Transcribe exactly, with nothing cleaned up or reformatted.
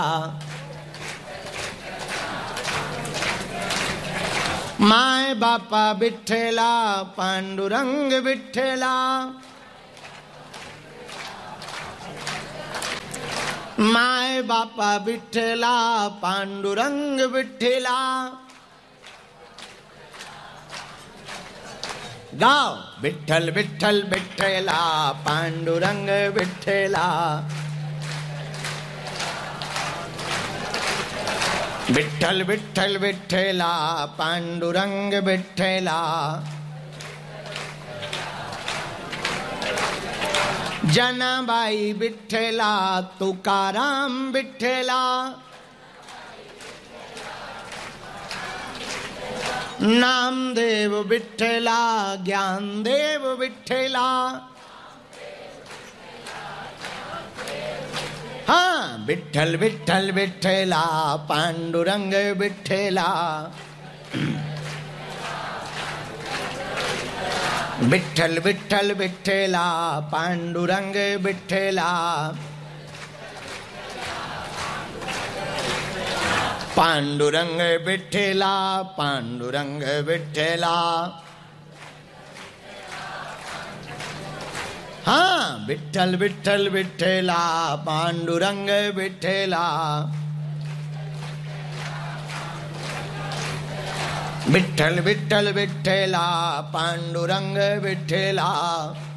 My बापा Vitthala Panduranga Vitthala, my बापा विठ्ठला पांडुरंग विठ्ठला। गाओ विठ्ठल विठ्ठल विठ्ठला पांडुरंग विठ्ठला, विठ्ठल विठ्ठल विठ्ठला पांडुरंग विठ्ठला। जनाबाई विठ्ठला तुकाराम विठ्ठला, नामदेव विठ्ठला ज्ञानदेव विठ्ठला। हाँ विठ्ठल विठ्ठल विठ्ठला पांडुरंग विठ्ठला, विठ्ठल विठ्ठल विठ्ठला पांडुरंग विठ्ठला। पांडुरंग विठ्ठला पांडुरंग विठ्ठला। हाँ विठ्ठल विठ्ठल विठ्ठला पांडुरंग विठ्ठला, विठ्ठल विठ्ठल विठ्ठला पांडुरंग विठ्ठला।